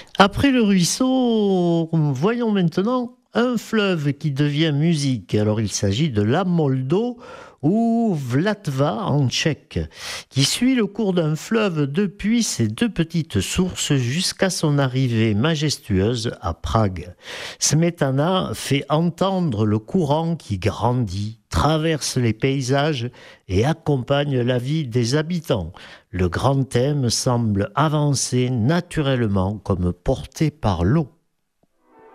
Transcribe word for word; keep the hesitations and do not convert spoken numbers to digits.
Après le ruisseau, voyons maintenant un fleuve qui devient musique. Alors il s'agit de la Moldo ou Vlatva en tchèque, qui suit le cours d'un fleuve depuis ses deux petites sources jusqu'à son arrivée majestueuse à Prague. Smetana fait entendre le courant qui grandit, traverse les paysages et accompagne la vie des habitants. Le grand thème semble avancer naturellement comme porté par l'eau.